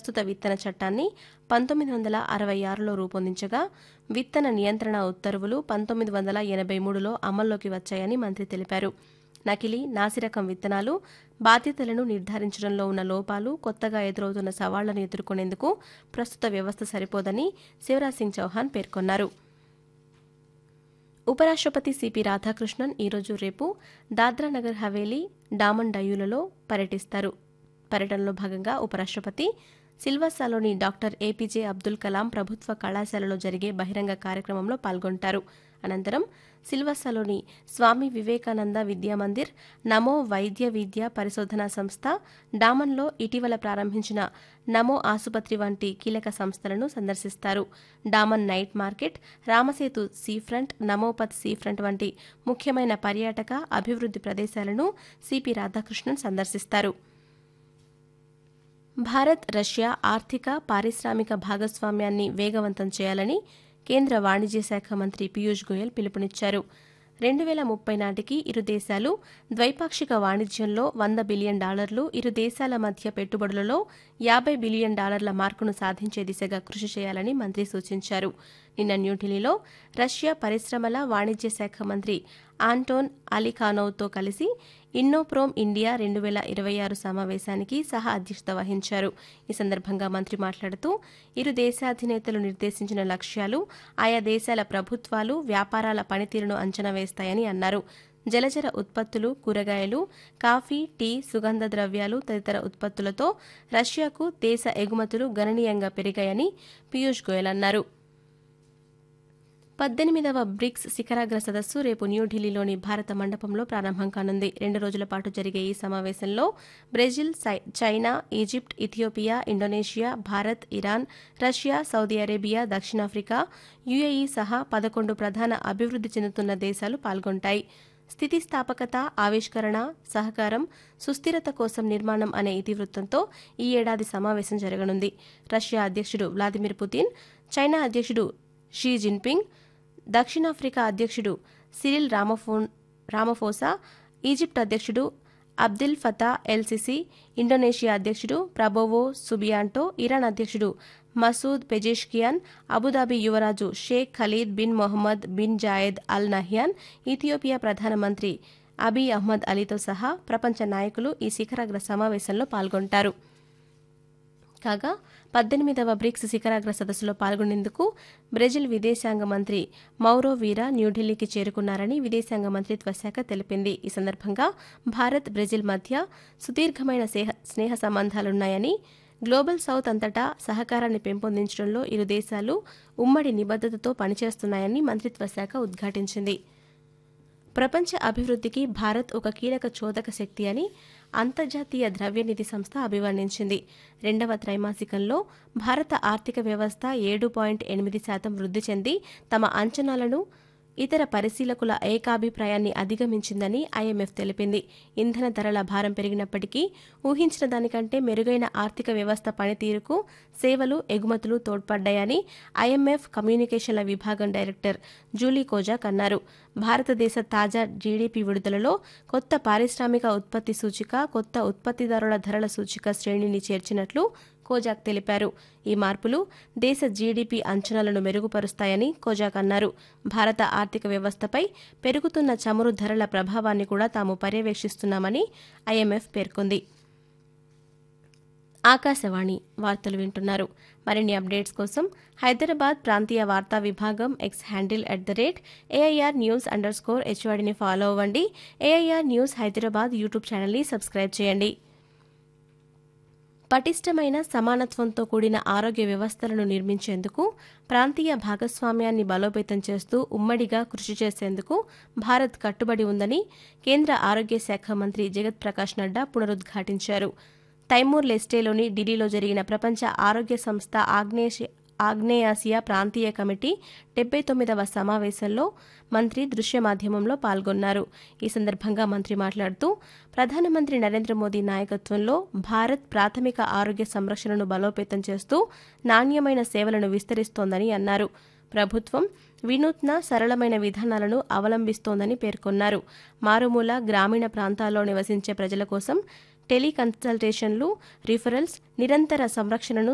ప్రస్తుత విత్తన చట్టాన్ని 1966లో రూపొందించగా విత్తన నియంత్రణ ఉత్తర్వులు 1983లో అమల్లోకి వచ్చాయని మంత్రి తెలిపారు. నకిలీ, నాసిరకం విత్తనాలు, బాధ్యతలను నిర్ధారించడంలో ఉన్న లోపాలు, కొత్తగా ఎదురవుతున్న సవాళ్లను ఎదుర్కొనేందుకు ప్రస్తుత వ్యవస్థ సరిపోదని శివరాజ్ సింగ్ చౌహాన్ పేర్కొన్నారు. ఉపరాష్ట్రపతి సిపి రాధాకృష్ణన్ ఈరోజు రేపు దాద్రా నగర్ హవేలీ, డామన్ డయ్యూలలో పర్యటిస్తారు. పర్యటనలో భాగంగా ఉపరాష్ట్రపతి సిల్వాసాలోని డాక్టర్ ఏపీజే అబ్దుల్ కలాం ప్రభుత్వ కళాశాలలో జరిగే బహిరంగ కార్యక్రమంలో పాల్గొంటారు. అనంతరం సిల్వాసాలోని స్వామి వివేకానంద విద్యామందిర్, నమో వైద్య విద్య పరిశోధనా సంస్థ, డామన్లో ఇటీవల ప్రారంభించిన నమో ఆసుపత్రి వంటి కీలక సంస్థలను సందర్శిస్తారు. డామన్ నైట్ మార్కెట్, రామసేతు సీఫ్రంట్, నమోపత్ సీఫ్రంట్ వంటి ముఖ్యమైన పర్యాటక అభివృద్ధి ప్రదేశాలను సిపి రాధాకృష్ణన్ సందర్శిస్తారు. భారత్ రష్యా ఆర్థిక, పారిశ్రామిక భాగస్వామ్యాన్ని వేగవంతం చేయాలని కేంద్ర వాణిజ్య శాఖ మంత్రి పీయూష్ గోయల్ పిలుపునిచ్చారు. 2030 నాటికి ఇరు దేశాలు ద్వైపాక్షిక వాణిజ్యంలో $100 బిలియన్, ఇరు దేశాల మధ్య పెట్టుబడులలో $50 బిలియన్ మార్కును సాధించే దిశగా కృషి చేయాలని మంత్రి సూచించారు. నిన్న న్యూఢిల్లీలో రష్యా పరిశ్రమల, వాణిజ్య శాఖ మంత్రి ఆంటోన్ అలీఖానోవ్తో కలిసి ఇన్నోప్రోమ్ ఇండియా 2026 సమావేశానికి సహా అధ్యక్షత వహించారు. ఈ సందర్భంగా మంత్రి మాట్లాడుతూ ఇరు దేశాధినేతలు నిర్దేశించిన లక్ష్యాలు ఆయా దేశాల ప్రభుత్వాలు, వ్యాపారాల పనితీరును అంచనా వేస్తాయని అన్నారు. జలచర ఉత్పత్తులు, కూరగాయలు, కాఫీ, టీ, సుగంధ ద్రవ్యాలు తదితర ఉత్పత్తులతో రష్యాకు దేశ ఎగుమతులు గణనీయంగా పెరిగాయని పీయూష్ గోయల్ అన్నారు. 18వ బ్రిక్స్ శిఖరాగ్ర సదస్సు రేపు న్యూఢిల్లీలోని భారత మండపంలో ప్రారంభం కానుంది. 2 రోజుల పాటు జరిగే ఈ సమావేశంలో Brazil, China, Egypt, Ethiopia, Indonesia, Bharat, Iran, Russia, Saudi Arabia, దక్షిణాఫ్రికా, యుఏఈ సహా 11 ప్రధాన అభివృద్ధి చెందుతున్న దేశాలు పాల్గొంటాయి. స్థితిస్థాపకత, ఆవిష్కరణ, సహకారం, సుస్థిరత కోసం నిర్మాణం అనే ఇతివృత్తంతో ఈ ఏడాది సమావేశం జరగనుంది. రష్యా అధ్యక్షుడు వ్లాదిమిర్ పుతిన్, చైనా అధ్యక్షుడు షీ జిన్పింగ్, దక్షిణాఫ్రికా అధ్యక్షుడు సిరిల్ రామఫోసా, ఈజిప్ట్ అధ్యక్షుడు Abdel Fatah L CC, Indonesia అధ్యక్షుడు ప్రబోవో సుబియాంటో, ఇరాన్ అధ్యక్షుడు మసూద్ పెజెష్కియాన్, అబుదాబి యువరాజు Sheikh Khalid bin Mohammed bin Zayed Al Nahyan, Ethiopia ప్రధానమంత్రి అబీ అహ్మద్ అలీతో సహా ప్రపంచ నాయకులు ఈ శిఖరాగ్ర సమావేశంలో పాల్గొంటారు. కాగా 18వ బ్రిక్స్ శిఖరాగ్ర సదస్సులో పాల్గొనేందుకు బ్రెజిల్ విదేశాంగ మంత్రి మౌరో వీరా న్యూఢిల్లీకి చేరుకున్నారని విదేశాంగ మంత్రిత్వ శాఖ తెలిపింది. ఈ సందర్భంగా భారత్, బ్రెజిల్ మధ్య సుదీర్ఘమైన స్నేహ సంబంధాలున్నాయని, గ్లోబల్ సౌత్ అంతటా సహకారాన్ని పెంపొందించడంలో ఇరు దేశాలు ఉమ్మడి నిబద్ధతతో పనిచేస్తున్నాయని మంత్రిత్వ శాఖ ఉద్ఘాటించింది. ప్రపంచ అభివృద్ధికి భారత్ ఒక కీలక చోదక శక్తి అని అంతర్జాతీయ ద్రవ్యనిధి సంస్థ అభివర్ణించింది. 2వ త్రైమాసికంలో భారత ఆర్థిక వ్యవస్థ 7.8% వృద్ధి చెంది తమ అంచనాలను, ఇతర పరిశీలకుల ఏకాభిప్రాయాన్ని అధిగమించిందని ఐఎంఎఫ్ తెలిపింది. ఇంధన ధరల భారం పెరిగినప్పటికీ ఊహించిన దానికంటే మెరుగైన ఆర్థిక వ్యవస్థ పనితీరుకు సేవలు, ఎగుమతులు తోడ్పడ్డాయని ఐఎంఎఫ్ కమ్యూనికేషన్ల విభాగం డైరెక్టర్ జూలీ కోజాక్ అన్నారు. భారతదేశ తాజా జీడీపీ విడుదలలో కొత్త పారిశ్రామిక ఉత్పత్తి సూచిక, కొత్త ఉత్పత్తిదారుల ధరల సూచిక శ్రేణిని చేర్చినట్లు కోజాక్ తెలిపారు. ఈ మార్పులు దేశ జీడీపీ అంచనాలను మెరుగుపరుస్తాయని కోజాక్ అన్నారు. భారత ఆర్థిక వ్యవస్థపై పెరుగుతున్న చమురు ధరల ప్రభావాన్ని కూడా తాము పర్యవేక్షిస్తున్నామని ఐఎంఎఫ్ పేర్కొంది. ఆకాశవాణి వార్తలు వింటున్నారు. మరిన్ని అప్డేట్స్ కోసం హైదరాబాద్ ప్రాంతీయ వార్తా విభాగం ఎక్స్ హ్యాండిల్ @AIR_News_HYDని ఫాలో అవ్వండి. ఏఐఆర్ న్యూస్ హైదరాబాద్ యూట్యూబ్ ఛానల్ని సబ్స్క్రైబ్ చేయండి. పటిష్టమైన, సమానత్వంతో కూడిన ఆరోగ్య వ్యవస్థలను నిర్మించేందుకు, ప్రాంతీయ భాగస్వామ్యాన్ని బలోపేతం చేస్తూ ఉమ్మడిగా కృషి చేసేందుకు భారత్ కట్టుబడి ఉందని కేంద్ర ఆరోగ్య శాఖ మంత్రి జగత్ ప్రకాష్ నడ్డా పునరుద్ఘాటించారు. తైమూర్ లెస్టేలోని ఢిల్లీలో జరిగిన ప్రపంచ ఆరోగ్య సంస్థ ఆగ్నేయాసియా ప్రాంతీయ కమిటీ 79వ సమావేశంలో మంత్రి దృశ్య మాధ్యమంలో పాల్గొన్నారు. ఈ సందర్భంగా మంత్రి మాట్లాడుతూ ప్రధానమంత్రి నరేంద్ర మోదీ నాయకత్వంలో భారత్ ప్రాథమిక ఆరోగ్య సంరక్షణను బలోపేతం చేస్తూ నాణ్యమైన సేవలను విస్తరిస్తోందని అన్నారు. ప్రభుత్వం వినూత్న, సరళమైన విధానాలను అవలంబిస్తోందని పేర్కొన్నారు. మారుమూల, గ్రామీణ ప్రాంతాల్లో నివసించే ప్రజల కోసం టెలికన్సల్టేషన్లు, రిఫరల్స్, నిరంతర సంరక్షణను